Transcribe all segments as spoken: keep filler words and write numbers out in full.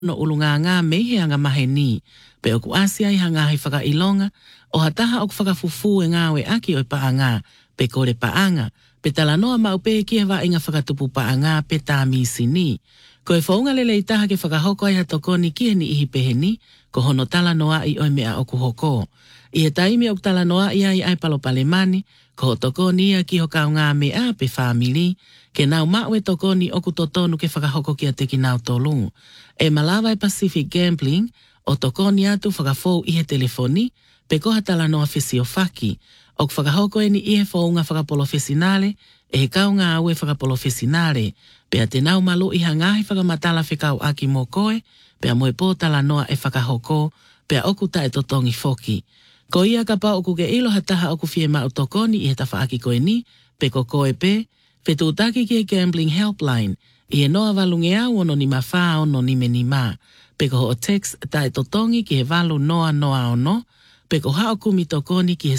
no ulunga ngā mehea ngā mahe ni, pe oku asia i hanga hei whakailonga, o hataha oku whakafufu e ngāwe aki o i paanga, pe kore paanga, pe talanoa maupe e kia wa inga whakatupu paanga pe tā misi ni. Ko e whaunga lele i taha ke whakahoko ai hatokoni kia ni ihi pehe ni, ko hono talanoa i oi mea oku hoko. I he taimi oku talanoa i ai ai palo palemani, ko ho tokoni ia ki ho kau ngā mea pe whamili, ke nau maue tokoni oku totonu ke whakahoko kia teki nau tolu. E Malawi Pacific Gambling, o tokoni atu whakafou i he telefoni, pe koha talanoa whisi o whaki, o whakahoko e ni i he whaunga whakapolo whisinale, e he kau ngā aue whakapolo whisinale, pe a te nau malu i hangahi whakamatala whikau aki mō koe, pe a moe pō talanoa e whakahoko, pe a oku ta e totongi whoki. Ko ia ka pā oku ke ilo hataha oku fie ma o tokoni i he tawha aki koe ni, pe ko koe pe, whetūtaki ki he gambling helpline, i he noa valunge au ono ni mawha ono ni meni mā, pe ko ho o text ta e totongi ki he valu noa noa ono, pe ko hao kumi tokoni ki he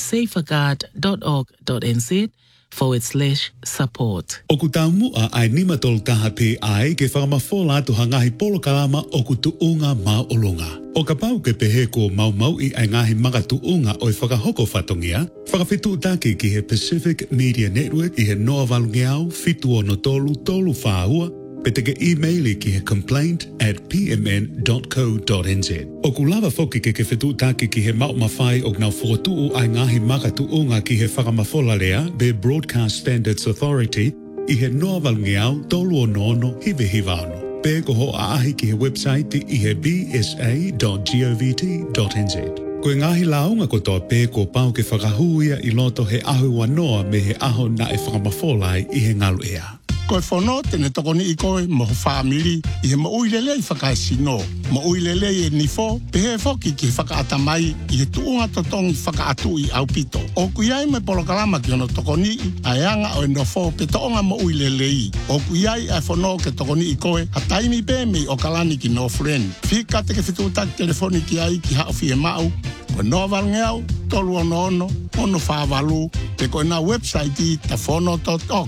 safeguard.org.nz forward slash support. Oku taumu a ai nima tolu taha te ai ke whakamafola atu hangahi polo kalama oku tuunga mau olunga. O ka pau ke pehe ko mau mau i ai ngahi manga tuunga o i whakahoko whatongia, whakawhitu utake ki he Pacific Media Network i he noa valungeau fitu ono tolu tolu whaahua, pe teke e-maili ki he complaint at p m n dot co dot n z. O ku lava foki ke ke whetu take ki he mau mawhai o nau whotu ai ngahi maka tuunga ki he whakamafola lea be Broadcast Standards Authority i he noa valungeau tolu o nono hive hiva ano. Pe ko ho a ahi ki he website i he b s a dot govt dot n z. Ko e ngahi launga ko toa pe ko pau ke whakahuia i loto he ahu wanoa me he aho na e whakamafolai i he ngalu ea. Ko e whono tene tokoni i koe mo ho whaamiri i he mo uilele i whakae sino. Mo uilele i e nifo, pe he whoki ki he whakaatamai i he tuunga totongi whakaatu i au pito. O kuiai me polokalama ki ono tokoni i aianga o e nofo pe toonga mo uilele i. O kuiai ai whono ke tokoni i koe hataimi pe me o kalani ki no friend. Whika te ke whituutaki telefoni ki ai ki hao fie mau. Ko no valngeau, tolu ono ono, ono whaavalu, te koe na website i ta whono dot org.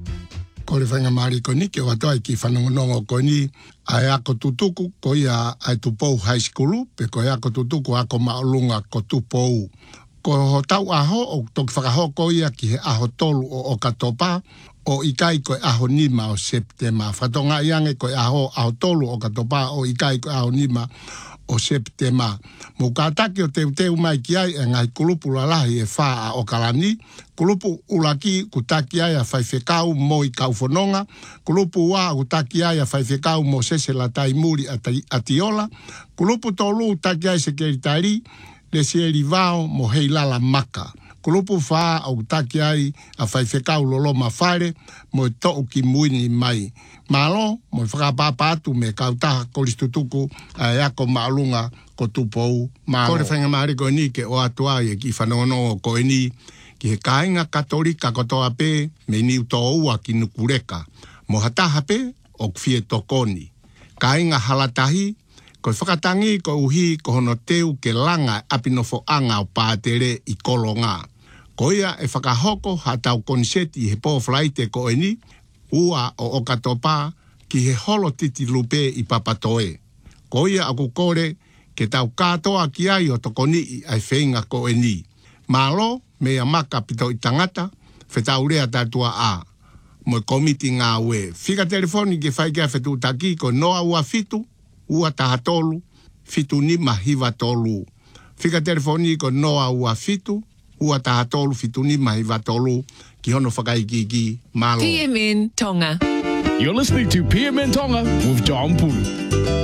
Ko le whainga maari ko ni, ke watoa i ki whanongonongo ko ni, ai ako tutuku ko ia ai tupou high school, pe ko ia ako tutuku ako maolunga ko tupou. Ko ho tau aho, o toki whakahoko ia ki he aho tolu o Okatopa, o ikai ko aho nima o Septema. Whatonga iange ko aho aho tolu o Okatopa, o ikai ko aho nima o Septema. Mo kātaki o teu teu mai ki ai e ngai kulupu lalahi e whaa o Kalani, kulupu ulaki kutaki ai a whaiwhekau mo i kauwhanonga, kulupu wā kutaki ai a whaiwhekau mo sesela tai muri a Tiola, kulupu tolu utaki ai se keritari, le sieri vao mo heilala maka. Kulupu whaa au taki ai a whaiwhekau lolo mawhaere mo e to'u ki muini mai. Malo, mo i whakapapatu me kautaha koristutuku a eako maalunga ko tupou. Kore whainga maari ko ni ke o atua e ki whanongonongo ko ni ki he kāinga katolika kotoa pe me ni utoua ki nukureka. Mo hataha pe o kwhie tokoni. Kāinga halatahi ko whakatangi ko uhi ko hono teu ke langa apinofo anga o pātere i kolonga. Ko ia e whakahoko hatau konseti he pōwhlaite ko e ni, ua o Okatopa ki he holo titi lupe i papatoe. Ko ia aku kore ke tau katoa ki ai o tokoni i ai whenga ko e ni. Malo mea maka pito i tangata, whetau rea tatua a. Mo komiti ngā ue. Whika telefoni ke whaikea whetu taki ko noa ua fitu, ua taha tolu, fitu ni mahiva tolu. Whika telefoni ko noa ua fitu, ua taha tolu, fitu ni mahiva tolu, ki hono whakaikiki, malo. P M N Tonga. You're listening to P M N Tonga with John Pulu.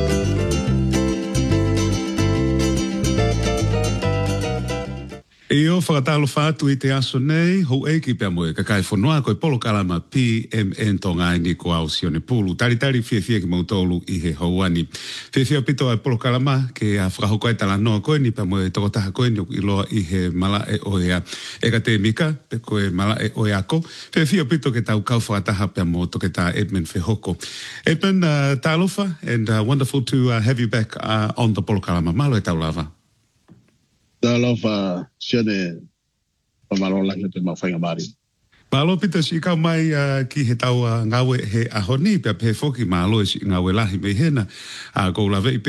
E o whakatalo whātu i te aso nei, hou e ki pia moe, ka kai whanua koe polo kalama P M N Tonga ni ko au sione pulu. Tari tari fie fie ki mautolu i he hauani. Fie fie pito ai polo kalama ke a whakahoko e tala noa koe ni pia moe tokotaha koe ni iloa i he mala e oea. E ka te mika, pe koe mala e oeako. Fie fie pito ke tau kau whakataha pia mo toke tā Edmund Whehoko. Edmund, uh, tā alofa, and uh, wonderful to uh, have you back uh, on the polo kalama. Malo e tau lava. Da lova sione pamalo la te ma whainga mari. Malo pita si ka mai uh, ki he tau uh, ngawe he ahoni, pia pe foki malo si ngawe lahi me hena. Uh, ko lawe